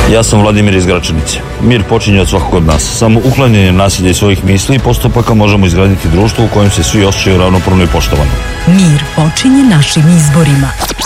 Ja sam Vladimir iz Gračanice. Mir počinje od svakog od nas. Samo uklanjanjem nasilja i svojih misli i postupaka možemo izgraditi društvo u kojem se svi osjećaju ravnopravno i poštovano. Mir počinje našim izborima.